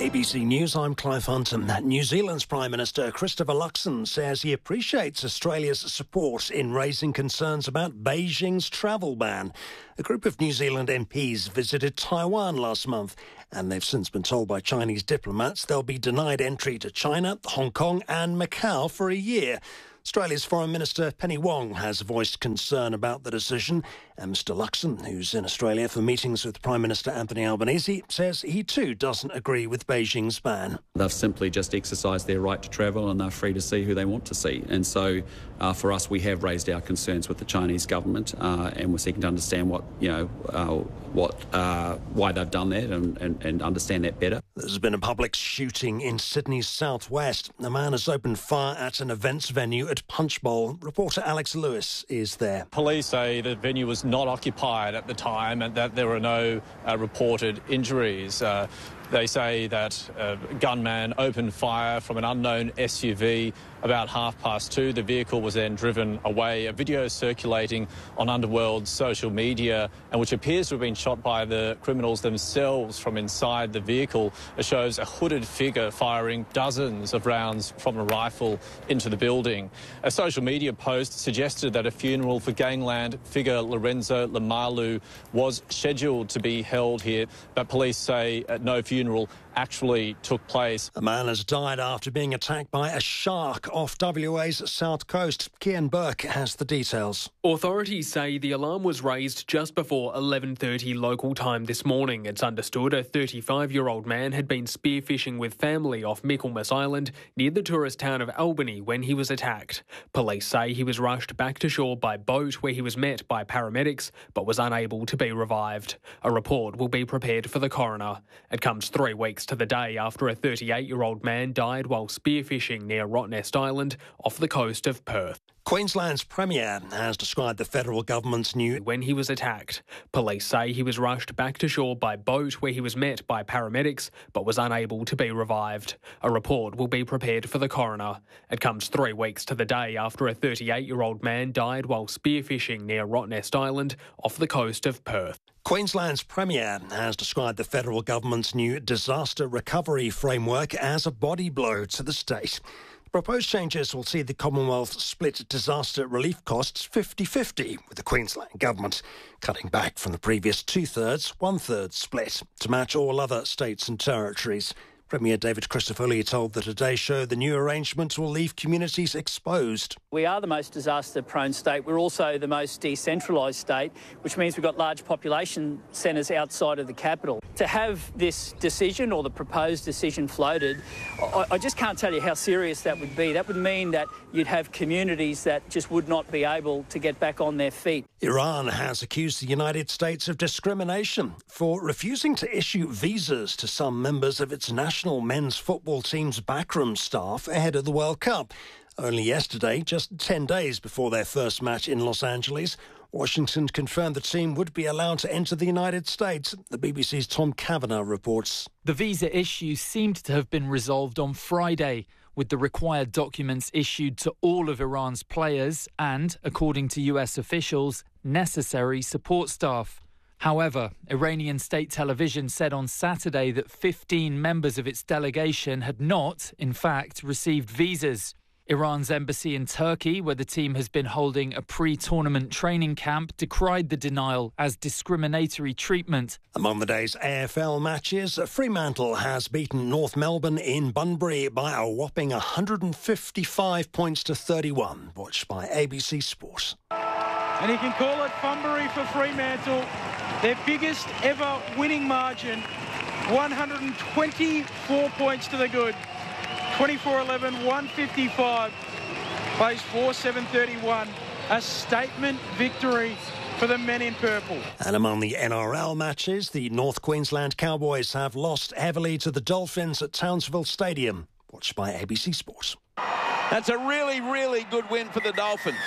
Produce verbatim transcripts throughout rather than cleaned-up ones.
A B C News, I'm Clive Hunton. New Zealand's Prime Minister Christopher Luxon says he appreciates Australia's support in raising concerns about Beijing's travel ban. A group of New Zealand M Ps visited Taiwan last month, and they've since been told by Chinese diplomats they'll be denied entry to China, Hong Kong and Macau for a year. Australia's Foreign Minister Penny Wong has voiced concern about the decision, and Mister Luxon, who's in Australia for meetings with Prime Minister Anthony Albanese, says he too doesn't agree with Beijing's ban. They've simply just exercised their right to travel and they're free to see who they want to see. And so uh, for us, we have raised our concerns with the Chinese government uh, and we're seeking to understand what, you know, uh, what, uh, why they've done that and, and, and understand that better. There's been a public shooting in Sydney's southwest. A man has opened fire at an events venue at Punchbowl. Reporter Alex Lewis is there. Police say the venue was not occupied at the time and that there were no uh, reported injuries. Uh, They say that a gunman opened fire from an unknown S U V about half past two. The vehicle was then driven away. A video circulating on Underworld's social media, and which appears to have been shot by the criminals themselves from inside the vehicle, shows a hooded figure firing dozens of rounds from a rifle into the building. A social media post suggested that a funeral for gangland figure Lorenzo Lamalu was scheduled to be held here, but police say no funeral actually took place. A man has died after being attacked by a shark off W A's south coast. Kian Burke has the details. Authorities say the alarm was raised just before eleven thirty local time this morning. It's understood a thirty-five-year-old man had been spearfishing with family off Michaelmas Island near the tourist town of Albany when he was attacked. Police say he was rushed back to shore by boat where he was met by paramedics but was unable to be revived. A report will be prepared for the coroner. It comes three weeks to the day after a thirty-eight-year-old man died while spearfishing near Rottnest Island off the coast of Perth. Queensland's Premier has described the federal government's new... when he was attacked. Police say he was rushed back to shore by boat where he was met by paramedics but was unable to be revived. A report will be prepared for the coroner. It comes three weeks to the day after a thirty-eight-year-old man died while spearfishing near Rottnest Island off the coast of Perth. Queensland's Premier has described the federal government's new disaster recovery framework as a body blow to the state. Proposed changes will see the Commonwealth split disaster relief costs fifty-fifty, with the Queensland Government cutting back from the previous two-thirds, one-third split to match all other states and territories. Premier David Crisafulli told the Today Show the new arrangement will leave communities exposed. We are the most disaster-prone state. We're also the most decentralised state, which means we've got large population centres outside of the capital. To have this decision or the proposed decision floated, I, I just can't tell you how serious that would be. That would mean that you'd have communities that just would not be able to get back on their feet. Iran has accused the United States of discrimination for refusing to issue visas to some members of its national men's football team's backroom staff ahead of the World Cup. Only yesterday, just ten days before their first match in Los Angeles, Washington confirmed the team would be allowed to enter the United States. The B B C's Tom Kavanagh reports. The visa issue seemed to have been resolved on Friday, with the required documents issued to all of Iran's players and, according to U S officials, necessary support staff. However, Iranian state television said on Saturday that fifteen members of its delegation had not, in fact, received visas. Iran's embassy in Turkey, where the team has been holding a pre-tournament training camp, decried the denial as discriminatory treatment. Among the day's A F L matches, Fremantle has beaten North Melbourne in Bunbury by a whopping one hundred fifty-five points to thirty-one. Watched by A B C Sport. And he can call it Bunbury for Fremantle. Their biggest ever winning margin, one hundred twenty-four points to the good. twenty-four eleven, one fifty-five, plays four seven thirty-one. A statement victory for the men in purple. And among the N R L matches, the North Queensland Cowboys have lost heavily to the Dolphins at Townsville Stadium. Watched by A B C Sport. That's a really, really good win for the Dolphins.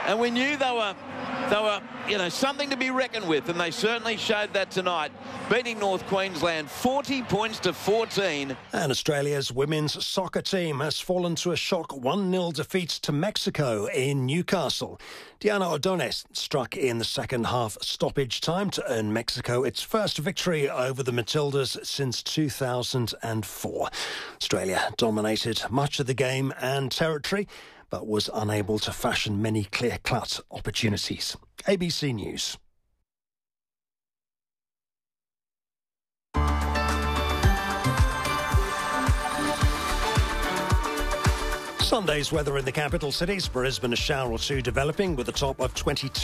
and we knew they were, they were, you know, something to be reckoned with, and they certainly showed that tonight, beating North Queensland forty points to fourteen. And Australia's women's soccer team has fallen to a shock one nil defeat to Mexico in Newcastle. Diana Ordonez struck in the second half stoppage time to earn Mexico its first victory over the Matildas since two thousand four. Australia dominated much of the game and territory, but was unable to fashion many clear-cut opportunities. A B C News. Sunday's weather in the capital cities. Brisbane, a shower or two developing with a top of twenty-two.